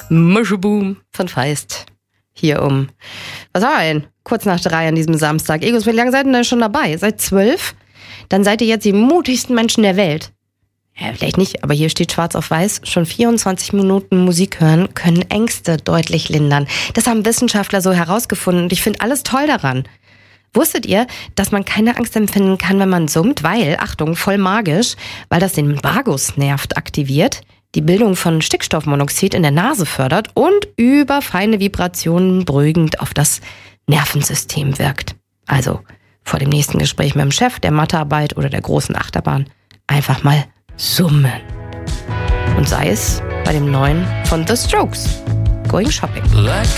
Musheboom von Feist. Hier was war denn? Kurz nach 3 an diesem Samstag. Egos, wie lange seid ihr denn schon dabei? Seit 12? Dann seid ihr jetzt die mutigsten Menschen der Welt. Ja, vielleicht nicht, aber hier steht schwarz auf weiß, schon 24 Minuten Musik hören können Ängste deutlich lindern. Das haben Wissenschaftler so herausgefunden und ich finde alles toll daran. Wusstet ihr, dass man keine Angst empfinden kann, wenn man summt? Weil, Achtung, voll magisch, weil das den Vagusnerv aktiviert, die Bildung von Stickstoffmonoxid in der Nase fördert und über feine Vibrationen beruhigend auf das Nervensystem wirkt. Also vor dem nächsten Gespräch mit dem Chef, der Mathearbeit oder der großen Achterbahn einfach mal summen. Und sei es bei dem neuen von The Strokes, Going Shopping. Like